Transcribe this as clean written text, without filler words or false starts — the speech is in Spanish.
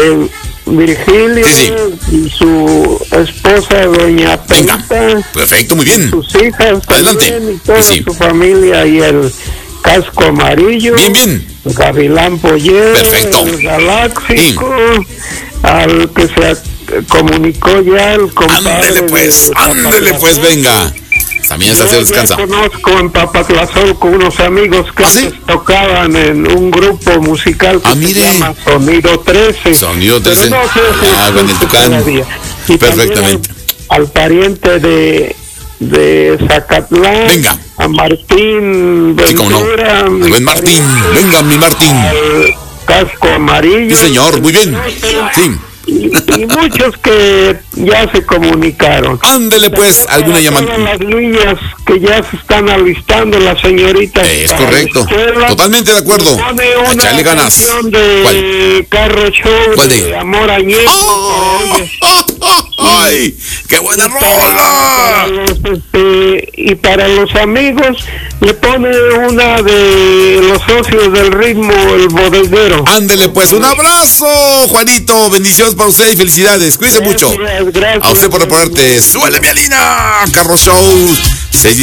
Virgilio y su esposa, doña Penita. Perfecto, muy bien. Sus hijas adelante. También, y toda su familia y el Casco Amarillo. Bien. Gavilán Pollero. Perfecto. El Galáctico. Al que se comunicó ya el compadre. Ándele pues, venga. También hasta se descansa. Yo conozco en Papatlazol con unos amigos que tocaban en un grupo musical que se llama Sonido 13. Sonido 13. Pero no sé si en el Tucán. Y perfectamente. Al pariente de Zacatlán. Venga. A Martín Ventura. Sí, cómo no. Al buen Martín. Venga, mi Martín. Al Casco Amarillo. Sí, señor. Muy bien. Sí. Y muchos que ya se comunicaron. Ándele pues, alguna llamada. Todas las niñas que ya se están alistando, las señoritas. Es correcto. Totalmente de acuerdo. Echarle ganas. De Carro Show. ¿Cuál de Amor Añejo. ¡Ay! ¡Qué buena rola! Y para los amigos le pone una de los socios del ritmo, el bodeguero. Ándele pues, un abrazo, Juanito. Bendiciones para usted y felicidades. Cuídese mucho. Gracias. A usted por reponerte. ¡Súbele, mi Alina! Carro Show. 6